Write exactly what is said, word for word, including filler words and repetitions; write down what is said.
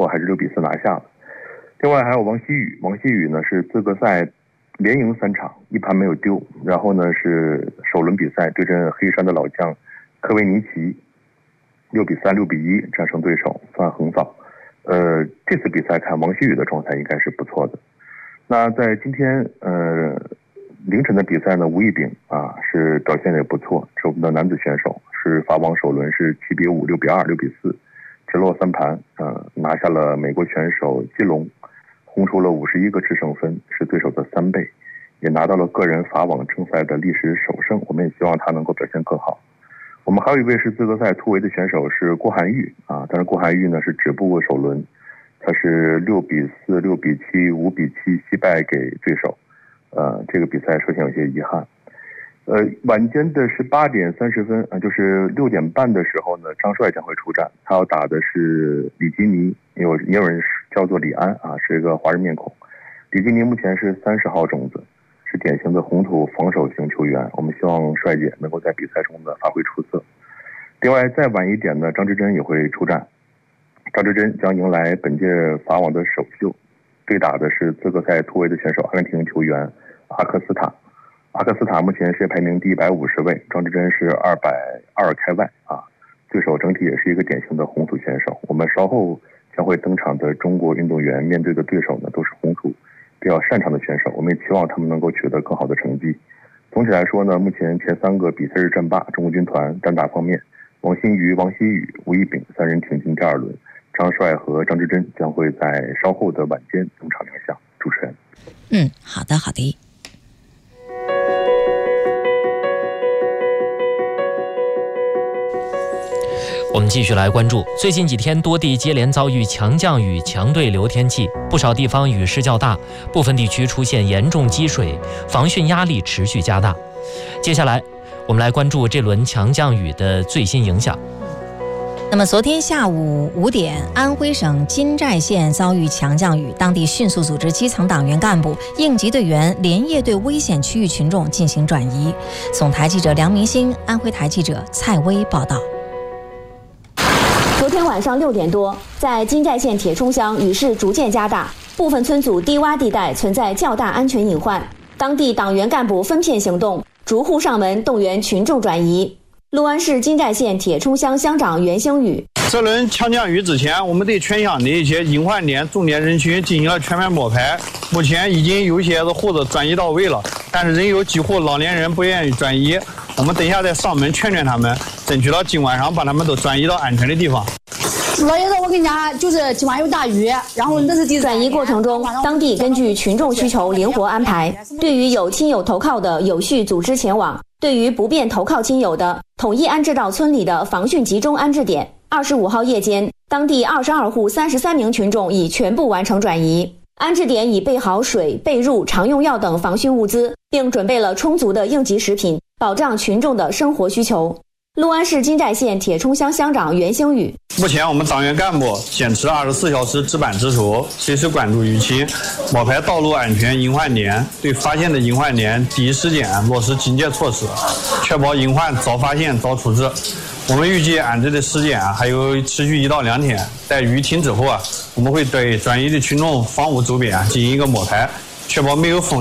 后还是六比四拿下了。另外还有王希雨，王希雨呢是资格赛连赢三场，一盘没有丢，然后呢是首轮比赛对阵黑山的老将科维尼奇，六比三、六比一战胜对手，算横扫。呃，这次比赛看王希雨的状态应该是不错的。那在今天呃凌晨的比赛呢，吴亦丙啊是表现也不错，是我们的男子选手，是法网首轮是七比五、六比二、六比四，直落三盘，呃拿下了美国选手基隆，轰出了五十一个制胜分，是对手的三倍，也拿到了个人法网正赛的历史首胜。我们也希望他能够表现更好。我们还有一位是资格赛突围的选手是郭涵玉啊，但是郭涵玉呢是止步首轮，他是六比四、六比七、五比七惜败给对手，呃，这个比赛出现有些遗憾。呃，晚间的是八点三十分啊，就是六点半的时候呢，张帅将会出战，他要打的是李基尼，有也有人叫做李安啊，是一个华人面孔。李基尼目前是三十号种子，是典型的红土防守型球员，我们希望帅姐能够在比赛中呢发挥出色。另外再晚一点呢，张之臻也会出战，张之臻将迎来本届法网的首秀，对打的是资格赛突围的选手阿根廷球员阿克斯塔。阿克斯塔目前世界排名第一百五十位，张之臻是二百二开外啊，对手整体也是一个典型的红土选手。我们稍后将会登场的中国运动员面对的对手呢，都是红土比较擅长的选手，我们也期望他们能够取得更好的成绩。总体来说呢，目前前三个比赛日战罢，中国军团单打方面，王欣瑜、王希雨、吴亦丙三人挺进第二轮，张帅和张之臻将会在稍后的晚间登场亮相。主持人， 嗯，好的，好的。 我们继续来关注，最近几天多地接连遭遇强降雨、强对流天气，不少地方雨势较大，部分地区出现严重积水，防汛压力持续加大。接下来我们来关注这轮强降雨的最新影响。 那么昨天下午五点，安徽省金寨县遭遇强降雨，当地迅速组织基层党员干部、应急队员连夜对危险区域群众进行转移。总台记者梁明星，安徽台记者蔡薇报道。 昨天晚上六点多，在金寨县铁冲乡，雨势逐渐加大，部分村组低洼地带存在较大安全隐患。当地党员干部分片行动，逐户上门动员群众转移。六安市金寨县铁冲乡乡长袁兴宇： 这轮强降雨之前，我们对全乡的一些隐患点、重点人群进行了全面摸排。目前已经有些的户子转移到位了，但是仍有几户老年人不愿意转移。我们等一下再上门劝劝他们，争取到今晚上把他们都转移到安全的地方。 老爷子，我跟你讲，就是今晚有大雨，然后那是第转移过程中，当地根据群众需求灵活安排。对于有亲友投靠的，有序组织前往；对于不便投靠亲友的，统一安置到村里的防汛集中安置点。二十五号夜间，当地二十二户三十三名群众已全部完成转移。安置点已备好水、被褥、常用药等防汛物资，并准备了充足的应急食品，保障群众的生活需求。六安市金寨县铁冲乡乡长袁兴宇： 目前我们党员干部坚持二十四小时值班值守，随时关注雨情，摸排道路安全隐患点，对发现的隐患点第一时间落实警戒措施，确保隐患早发现早处置。我们预计安置的时间啊还有持续一到两天，在雨停之后啊，我们会对转移的群众房屋周边啊进行一个摸排，确保没有风